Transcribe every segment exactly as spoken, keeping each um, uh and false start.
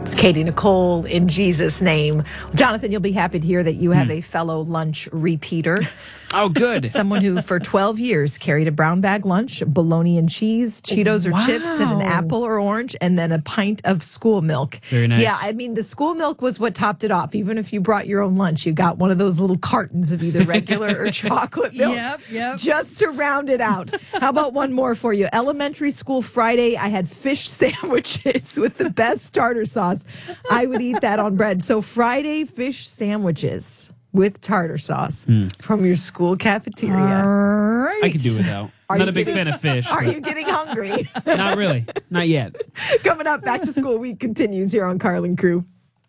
It's Katie Nicole in Jesus' name. Jonathan, you'll be happy to hear that you have hmm. a fellow lunch repeater. Oh, good. Someone who for twelve years carried a brown bag lunch, bologna and cheese, Cheetos wow. or chips, and an apple or orange, and then a pint of school milk. Very nice. Yeah, I mean, the school milk was what topped it off. Even if you brought your own lunch, you got one of those little cartons of either regular or chocolate milk. Yep, yep. Just to round it out. How about one more for you? Elementary school Friday, I had fish sandwiches with the best tartar sauce. I would eat that on bread. So Friday fish sandwiches with tartar sauce mm. from your school cafeteria. All right. I could do without. I'm not a big getting, fan of fish. Are you getting hungry? Not really. Not yet. Coming up, Back to School Week continues here on Carlin Crew.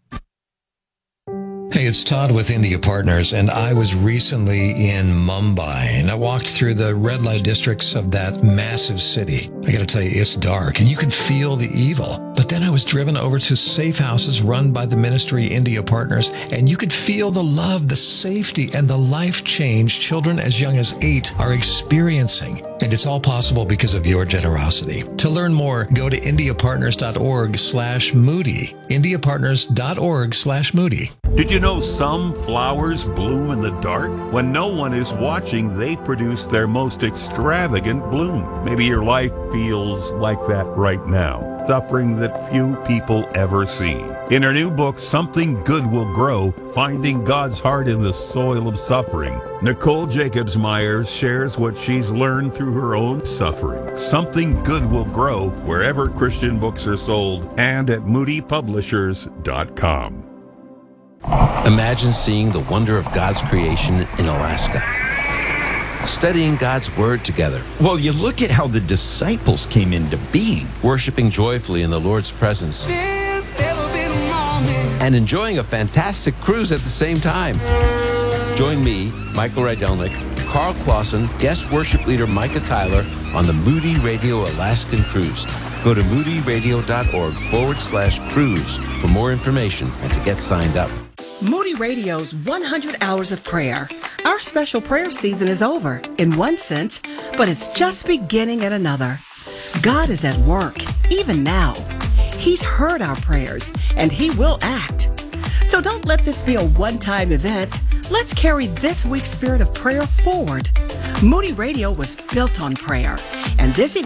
Hey, it's Todd with India Partners, and I was recently in Mumbai, and I walked through the red light districts of that massive city. I got to tell you, it's dark, and you can feel the evil. But then I was driven over to safe houses run by the ministry India Partners, and you could feel the love, the safety, and the life change children as young as eight are experiencing. And it's all possible because of your generosity. To learn more, go to indiapartners.org slash moody. indiapartners.org slash moody. Did you know some flowers bloom in the dark? When no one is watching, they produce their most extravagant bloom. Maybe your life feels like that right now, suffering that few people ever see. In her new book, Something Good Will Grow, Finding God's Heart in the Soil of Suffering, Nicole Jacobs Myers shares what she's learned through her own suffering. Something Good Will Grow wherever Christian books are sold and at moody publishers dot com. Imagine seeing the wonder of God's creation in Alaska. Studying God's Word together. Well, you look at how the disciples came into being. Worshiping joyfully in the Lord's presence. And enjoying a fantastic cruise at the same time. Join me, Michael Rydelnik, Carl Clausen, guest worship leader Micah Tyler on the Moody Radio Alaskan Cruise. Go to moodyradio.org forward slash cruise for more information and to get signed up. Moody Radio's one hundred hours of prayer. Our special prayer season is over, in one sense, but it's just beginning in another. God is at work, even now. He's heard our prayers, and He will act. So don't let this be a one-time event. Let's carry this week's spirit of prayer forward. Moody Radio was built on prayer, and this